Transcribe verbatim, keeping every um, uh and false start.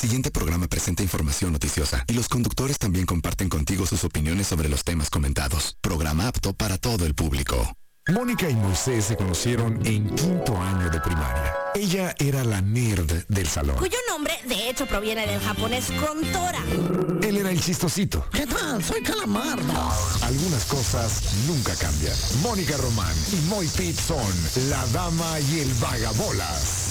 siguiente programa presenta información noticiosa y los conductores también comparten contigo sus opiniones sobre los temas comentados. Programa apto para todo el público. Mónica y Moisés se conocieron en quinto año de primaria. Ella era la nerd del salón. Cuyo nombre, de hecho, proviene del japonés Kontora. Él era el chistosito. ¿Qué tal? Soy Calamardo. Algunas cosas nunca cambian. Mónica Román y Moy Pitt son la dama y el vagabolas.